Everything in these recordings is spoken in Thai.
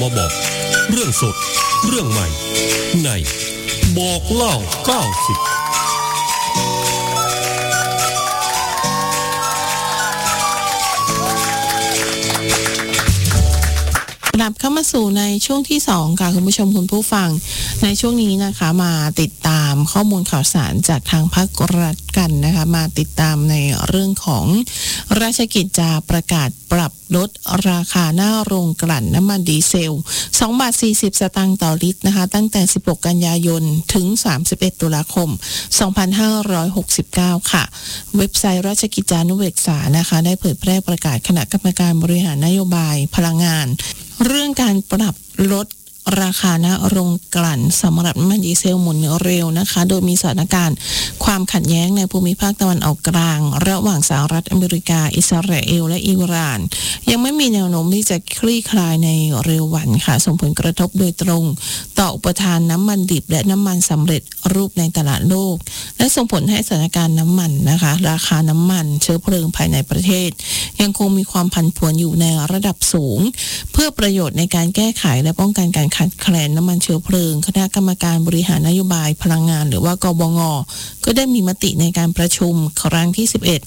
มาบอกเรื่องสดเรื่องใหม่ในบอกเล่า90 กลับเข้ามาสู่ในช่วงที่2ค่ะคุณผู้ชมคุณผู้ฟังในช่วงนี้นะคะมาติดตามข้อมูลข่าวสารจากทางภาครัฐกันนะคะมาติดตามในเรื่องของราชกิจจาประกาศปรับลดราคาหน้าโรงกลั่นน้ำมันดีเซล2.40 บาทต่อลิตรนะคะตั้งแต่16กันยายนถึง31ตุลาคม2569ค่ะเว็บไซต์ราชกิจจานุเบกษานะคะได้เผยแพร่ประกาศคณะกรรมการบริหารนโยบายพลังงานเรื่องการปรับลดราคาณโรงกลั่นสำหรับน้ำมันดีเซลหมุนเร็วนะคะโดยมีสถานการณ์ความขัดแย้งในภูมิภาคตะวันออกกลางระหว่างสหรัฐอเมริกาอิสราเอลและอิหร่านยังไม่มีแนวโน้มที่จะคลี่คลายในเร็ววันค่ะส่งผลกระทบโดยตรงต่ออุปทานน้ำมันดิบและน้ำมันสำเร็จรูปในตลาดโลกและส่งผลให้สถานการณ์น้ำมันนะคะราคาน้ำมันเชื้อเพลิงภายในประเทศยังคงมีความผันผวนอยู่ในระดับสูงเพื่อประโยชน์ในการแก้ไขและป้องกันการขาดแคลนน้ำมันเชื้อเพลิงคณะกรรมการบริหารนโยบายพลังงานหรือว่ากบง.ก็ได้มีมติในการประชุมครั้งที่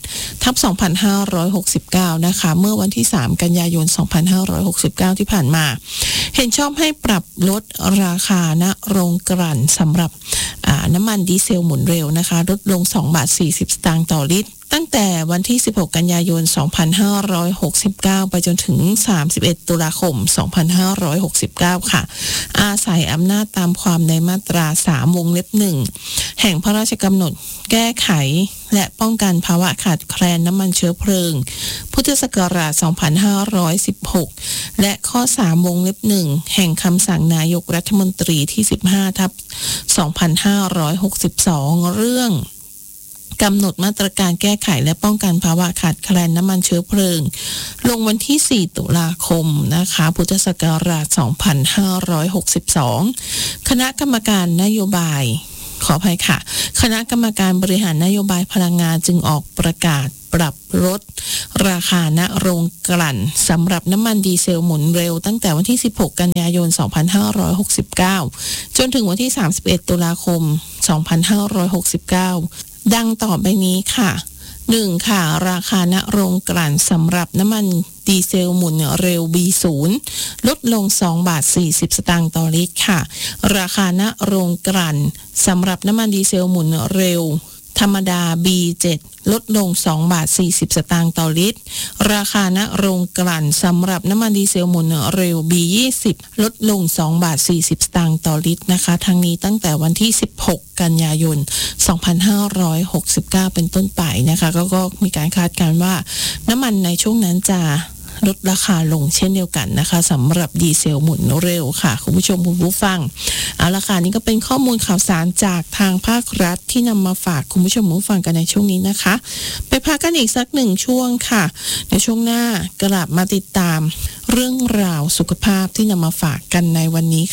11/2569นะคะเมื่อวันที่3กันยายน2569ที่ผ่านมาเห็นชอบให้ปรับลดราคาณโรงกลั่นสำหรับน้ำมันดีเซลหมุนเร็วนะคะลดลง2.40 บาทต่อลิตรตั้งแต่วันที่16กันยายน2569ไปจนถึง31ตุลาคม2569ค่ะอาศัยอำนาจตามความในมาตรา3วงเล็บ1แห่งพระราชกำหนดแก้ไขและป้องกันภาวะขาดแคลนน้ำมันเชื้อเพลิงพุทธศักราช2516และข้อ3วงเล็บ1แห่งคำสั่งนายกรัฐมนตรีที่15/2562เรื่องกำหนดมาตรการแก้ไขและป้องกันภาวะขาดแคลนน้ำมันเชื้อเพลิงลงวันที่4ตุลาคมนะคะพุทธศักราช2562คณะกรรมการนโยบายขออภัยค่ะคณะกรรมการบริหารนโยบายพลังงานจึงออกประกาศปรับลดราคาณโรงกลั่นสำหรับน้ำมันดีเซลหมุนเร็วตั้งแต่วันที่16กันยายน2569จนถึงวันที่31ตุลาคม2569ดังต่อไปนี้ค่ะ 1. ค่ะราคาณโรงกลั่นสำหรับน้ำมันดีเซลหมุนเร็ว B0 ลดลง2.40 บาทต่อลิตรค่ะราคาณโรงกลั่นสำหรับน้ำมันดีเซลหมุนเร็วธรรมดา B7 ลดลง2.40 บาทต่อลิตรราคาณโรงกลั่นสำหรับน้ำมันดีเซลหมุนเร็ว B20 ลดลง2.40 บาทต่อลิตรนะคะทั้งนี้ตั้งแต่วันที่16กันยายน2569เป็นต้นไปนะคะก็มีการคาดการณ์ว่าน้ำมันในช่วงนั้นจะลดราคาลงเช่นเดียวกันนะคะสำหรับดีเซลหมุนเร็วค่ะคุณผู้ชมคุณผู้ฟังเอาละค่ะนี่ก็เป็นข้อมูลข่าวสารจากทางภาครัฐที่นำมาฝากคุณผู้ชมผู้ฟังกันในช่วงนี้นะคะไปพักกันอีกสัก1ช่วงค่ะในช่วงหน้ากลับมาติดตามเรื่องราวสุขภาพที่นำมาฝากกันในวันนี้